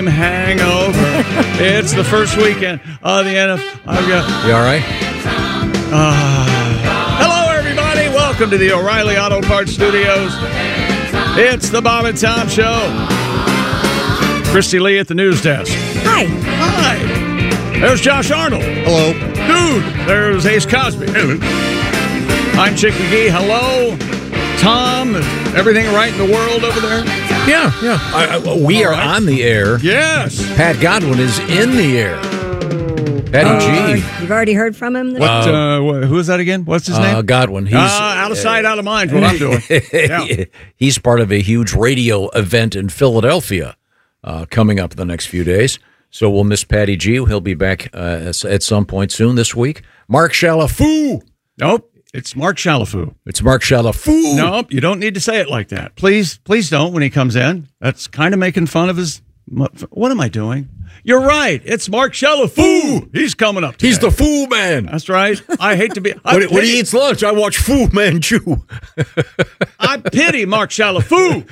Hangover. It's the first weekend of the NFL. You all right? Hello, everybody. Welcome to the O'Reilly Auto Parts Studios. It's the Bob and Tom Show. Christy Lee at the news desk. Hi. Hi. There's Josh Arnold. Hello. Dude, there's Ace Cosby. Hello. I'm Chick McGee. Hello. Tom, everything right in the world over there? Yeah. We are on the air. Yes. Pat Godwin is in the air. Patty G. You've already heard from him? Who is that again? What's his name? Godwin. He's out of sight, out of mind. What I'm doing. Yeah. He's part of a huge radio event in Philadelphia coming up the next few days. So we'll miss Patty G. He'll be back at some point soon this week. Mark Chalafou. Nope. It's Mark Chalafou. It's Mark Chalafou. Nope, you don't need to say it like that. Please don't when he comes in. That's kind of making fun of his... What am I doing? You're right. It's Mark Chalafou. He's coming up today. He's the Foo Man. That's right. I hate to be... When he eats lunch, I watch Foo Man chew. I pity Mark Chalafou.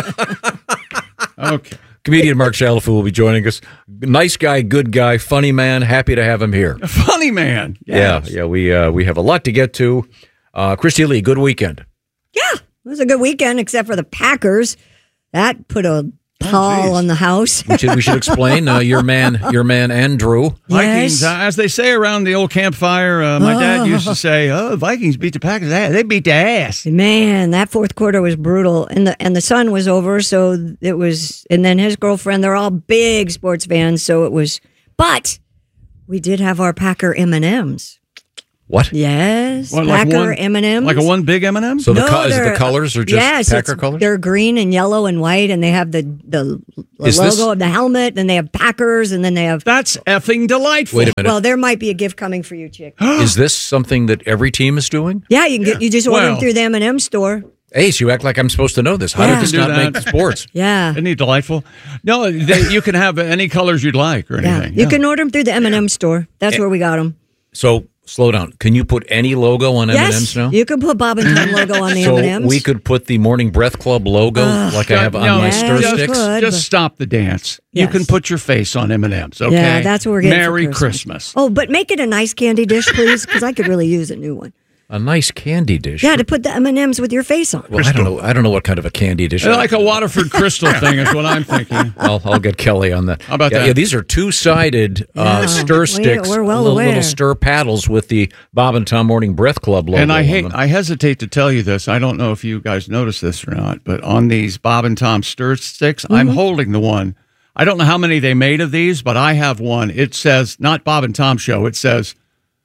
Okay. Comedian Mark Chalafou will be joining us. Nice guy, good guy, funny man. Happy to have him here. A funny man. Yes. Yeah. We have a lot to get to. Christy Lee, good weekend. Yeah, it was a good weekend, except for the Packers. That put a pall on the house. We should explain your man Andrew. Vikings, Yes. as they say around the old campfire, my dad used to say, Vikings beat the Packers. They beat the ass. Man, that fourth quarter was brutal, and the sun was over, so it was. And then his girlfriend, they're all big sports fans, so it was. But we did have our Packer M&Ms. What? Yes, What, like Packer one- M&Ms. Like a one big M&M? So No, is it they're- the colors or just yes, Packer colors? They're green and yellow and white, and they have the Is logo this- of the helmet, and they have Packers, and then they have. That's effing delightful. Wait a minute. Well, there might be a gift coming for you, Chick. Is this something that every team is doing? Yeah, you can get. You just order them Well- through the M&M store. Ace, you act like I'm supposed to know this. How Yeah. did this Do not that. make sports? Yeah, Isn't he delightful? No, you can have any colors you'd like or yeah. anything. You can order them through the M&M store. That's where we got them. So slow down. Can you put any logo on M&Ms Yes, now? you can put Bob and Tom logo on the So M&Ms. we could put the Morning Breath Club logo like I have on No, my yes, stir you sticks. could. Just stop the dance. You Yes. can put your face on M&Ms, okay? Yeah, that's what we're getting. Merry for Christmas. Christmas. Oh, but make it a nice candy dish, please, because I could really use a new one. A nice candy dish. Yeah, to put the M&Ms with your face on. Well, I don't know what kind of a candy dish. Like a Waterford Crystal thing is what I'm thinking. I'll get Kelly on that. How about yeah, that? Yeah, these are two-sided Yeah. stir sticks. We're well little aware. stir paddles with the Bob and Tom Morning Breath Club logo. And on them. I hesitate to tell you this. I don't know if you guys noticed this or not, but on these Bob and Tom stir sticks, I'm holding the one. I don't know how many they made of these, but I have one. It says, not Bob and Tom Show, it says,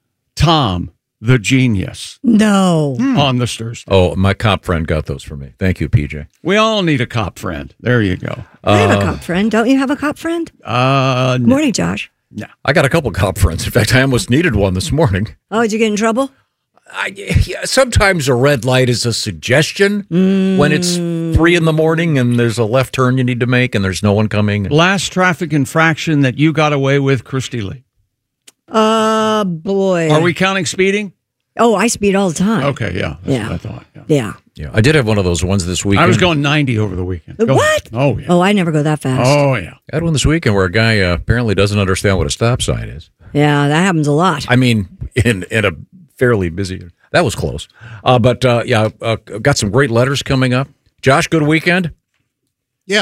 Tom, the Genius, No. on the stir stick. Oh, my cop friend got those for me. Thank you, PJ. We all need a cop friend. There you go. I have a cop friend. Don't you have a cop friend? Good morning, Josh. I got a couple cop friends. In fact, I almost needed one this morning. Oh, did you get in trouble? Sometimes a red light is a suggestion when it's 3 a.m. and there's a left turn you need to make and there's no one coming. Last traffic infraction that you got away with, Christy Lee. Boy. Are we counting speeding? Oh, I speed all the time. Okay, yeah. That's Yeah. what I thought. Yeah. Yeah. Yeah, I did have one of those ones this weekend. I was going 90 over the weekend. Go What? ahead. Oh, yeah. Oh, I never go that fast. Oh, yeah. I had one this weekend where a guy apparently doesn't understand what a stop sign is. Yeah, that happens a lot. I mean, in a fairly busy. That was close, but got some great letters coming up. Josh, good weekend. Yeah.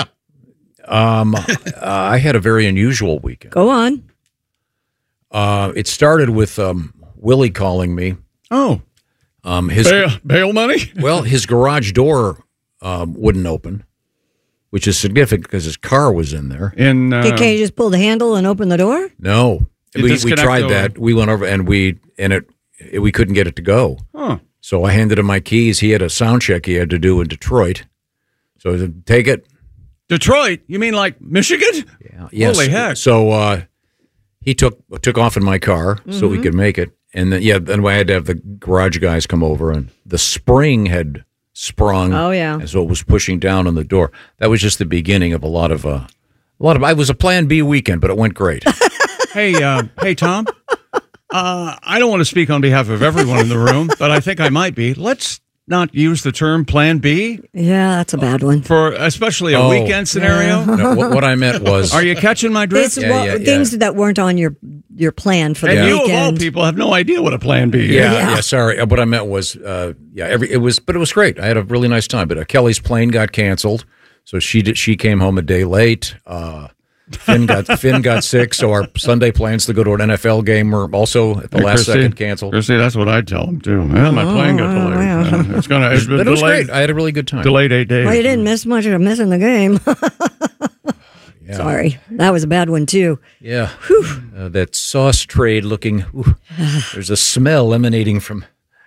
I had a very unusual weekend. Go on. It started with Willie calling me. Oh, His bail money? well, his garage door wouldn't open, which is significant because his car was in there. In Can you just pull the handle and open the door? No, You we disconnect tried the- that. We went over and we couldn't get it to go. Huh. So I handed him my keys. He had a sound check he had to do in Detroit. So I said, take it. Detroit? You mean like Michigan? Yeah. Yes. Holy heck. So he took off in my car so we could make it. And then I had to have the garage guys come over, and the spring had sprung. Oh, yeah. And so it was pushing down on the door. That was just the beginning of a lot of. It was a Plan B weekend, but it went great. Hey, Tom. I don't want to speak on behalf of everyone in the room, but I think I might be. Let's not use the term Plan B Yeah, that's a bad one. for especially a weekend scenario? No, what I meant was, Are you catching my drift? It's things that weren't on your plan for the And you weekend. of all people have no idea what a Plan B is. yeah. Sorry, what I meant was, it was great. I had a really nice time. But Kelly's plane got canceled, so she came home a day late. Finn got sick, so our Sunday plans to go to an NFL game were also at the last second canceled. Chrissy, that's what I'd tell them too. Well, my plane got delayed. wow. It's gonna. But it was great. I had a really good time. Delayed 8 days. Well, you didn't miss much of missing the game. Yeah. Sorry, that was a bad one too. Yeah, that sauce trade looking. There's a smell emanating from.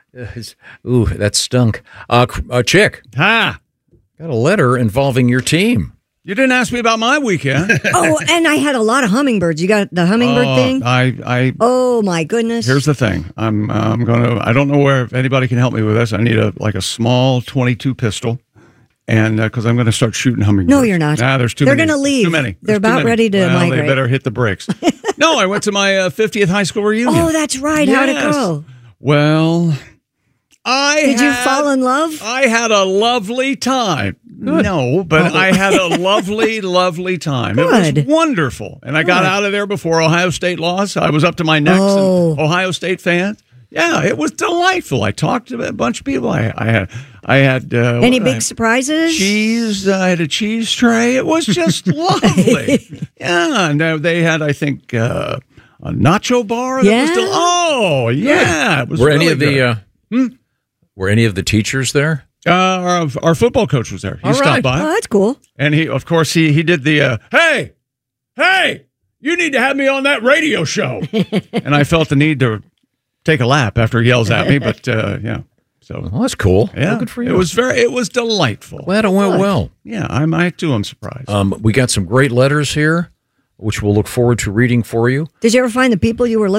That stunk. Chick, Ha! got a letter involving your team. You didn't ask me about my weekend. Oh, and I had a lot of hummingbirds. You got the hummingbird thing? I. Oh my goodness! Here's the thing. I'm gonna. I don't know where if anybody can help me with this. I need a small .22 pistol, and because I'm going to start shooting hummingbirds. No, you're not. Nah, there's too They're many. gonna leave. Too many. They're There's too about many. ready to Well, migrate. They better hit the brakes. No, I went to my 50th high school reunion. Oh, that's right. How'd it Yes. go? Well, Did you fall in love? I had a lovely time. No, but I had a lovely, lovely time. It Good. was wonderful. And I got out of there before Ohio State lost. I was up to my necks Oh. in Ohio State fans. Yeah, it was delightful. I talked to a bunch of people. I had Any big surprises? cheese. I had a cheese tray. It was just lovely. Yeah, and they had, I think, a nacho bar. That was Yeah. it was Were really any of good. were any of the teachers there? Our football coach was there. He All stopped right. by, Oh, that's cool. and he did the hey, you need to have me on that radio show. And I felt the need to take a lap after he yells at me, but yeah. So Well, that's cool. yeah, Well, good for you. It was delightful. Glad it went well. Yeah, I too am surprised. We got some great letters here, which we'll look forward to reading for you. Did you ever find the people you were looking